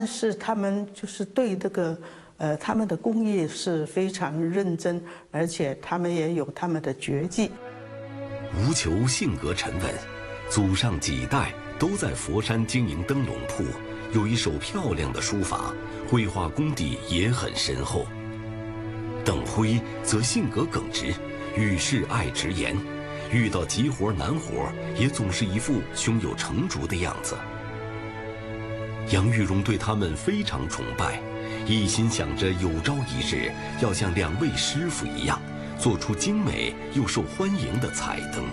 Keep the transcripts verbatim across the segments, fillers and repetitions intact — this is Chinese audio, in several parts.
但是他们就是对这个，呃，他们的工艺是非常认真，而且他们也有他们的绝技。 吴球性格沉稳，祖上几代都在佛山经营灯笼铺，有一手漂亮的书法，绘画功底也很深厚。邓辉则性格耿直，遇事爱直言，遇到急活难活也总是一副胸有成竹的样子。杨玉荣对他们非常崇拜，一心想着有朝一日要像两位师傅一样，做出精美又受欢迎的彩灯。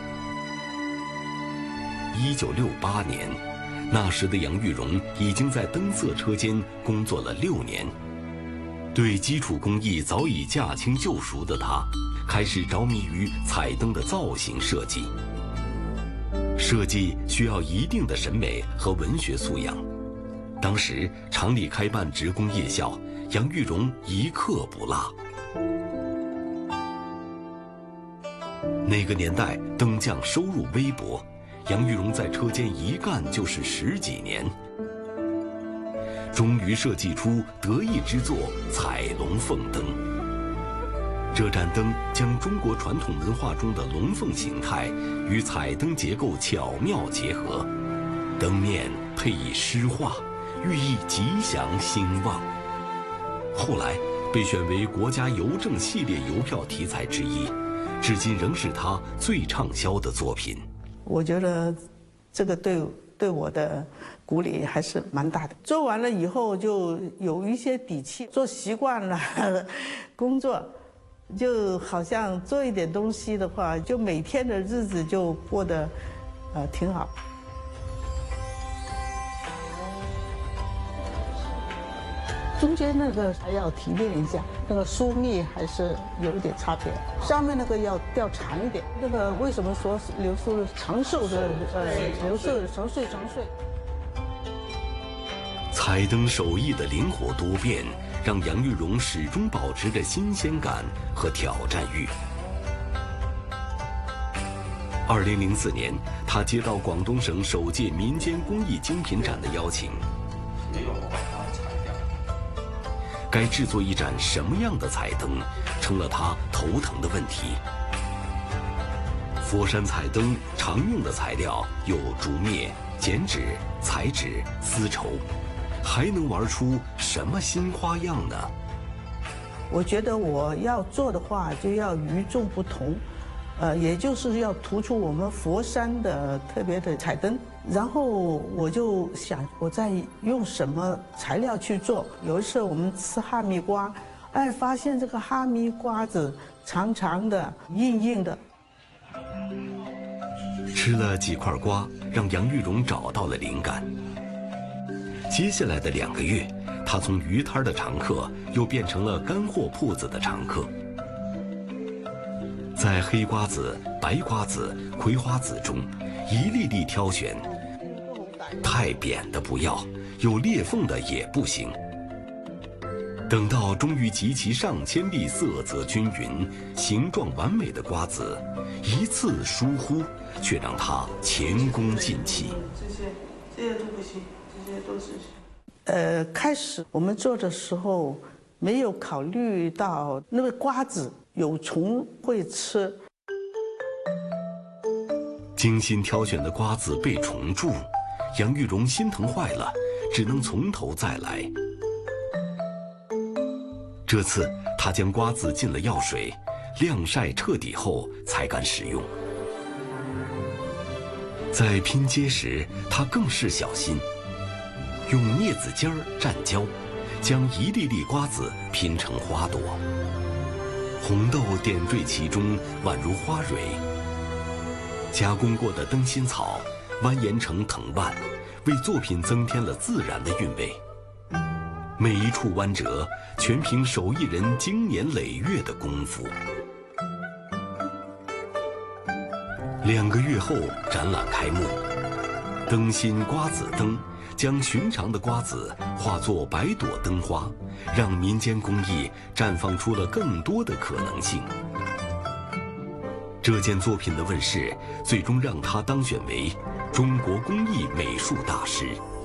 一九六八年，那时的杨玉荣已经在灯色车间工作了六年，对基础工艺早已驾轻就熟的他，开始着迷于彩灯的造型设计。设计需要一定的审美和文学素养。当时厂里开办职工夜校，杨玉荣一课不落。那个年代灯匠收入微薄，杨玉荣在车间一干就是十几年，终于设计出得意之作彩龙凤灯。这盏灯将中国传统文化中的龙凤形态与彩灯结构巧妙结合，灯面配以诗画，寓意吉祥兴旺。后来被选为国家邮政系列邮票题材之一，至今仍是他最畅销的作品。 我觉得这个对对我的鼓励还是蛮大的。做完了以后就有一些底气，做习惯了工作，就好像做一点东西的话，就每天的日子就过得呃挺好。中间那个还要提炼一下，那个疏密还是有一点差别。上面那个要调长一点。那个为什么说刘素长寿的呃刘素长岁长岁？ 彩灯手艺的灵活多变，让杨玉荣始终保持着新鲜感和挑战欲。二零零四年，他接到广东省首届民间工艺精品展的邀请。该制作一盏什么样的彩灯，成了他头疼的问题。佛山彩灯常用的材料有竹篾、剪纸、彩纸、丝绸，还能玩出什么新花样呢？ 我觉得我要做的话，就要与众不同，呃，也就是要突出我们佛山的特别的彩灯。然后我就想，我在用什么材料去做？有一次我们吃哈密瓜，哎，发现这个哈密瓜子长长的、硬硬的。 吃了几块瓜，让杨玉荣找到了灵感。接下来的两个月，他从鱼摊的常客又变成了干货铺子的常客。在黑瓜子、白瓜子、葵花籽中，一粒粒挑选。太扁的不要，有裂缝的也不行。等到终于集齐上千粒色泽均匀、形状完美的瓜子，一次疏忽却让他前功尽弃。 这些这些都不行，这些都是。呃，开始我们做的时候没有考虑到那个瓜子有虫会吃。 精心挑选的瓜子被虫蛀，杨玉荣心疼坏了，只能从头再来。这次他将瓜子浸了药水，晾晒彻底后才敢使用。在拼接时，他更是小心，用镊子尖儿蘸胶，将一粒粒瓜子拼成花朵，红豆点缀其中，宛如花蕊。加工过的灯芯草蜿蜒成藤蔓，为作品增添了自然的韵味。每一处弯折，全凭手艺人经年累月的功夫。两个月后，展览开幕，灯芯瓜子灯将寻常的瓜子化作百朵灯花，让民间工艺绽放出了更多的可能性。这件作品的问世，最终让他当选为中国工艺美术大师。